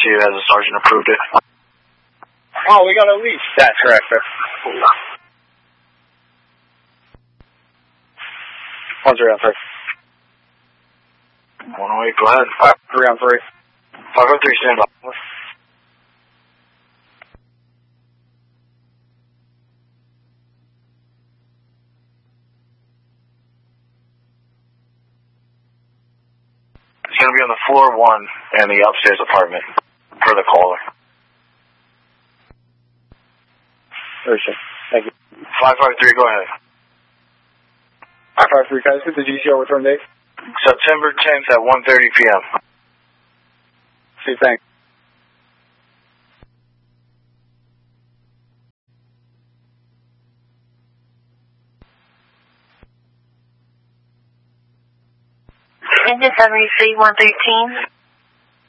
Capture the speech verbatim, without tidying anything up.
you as a sergeant approved it. Oh, we got a lease. That's correct, sir. One three on three. One oh eight, go ahead. Five three on three. Five oh three, stand by. It's going to be on the floor one and the upstairs apartment for the caller. Appreciate it. Thank you. five five three, go ahead. five five three, can I see the G C O return date? September tenth at one thirty p.m. See, thanks. Engine seventy-three, one thirteen.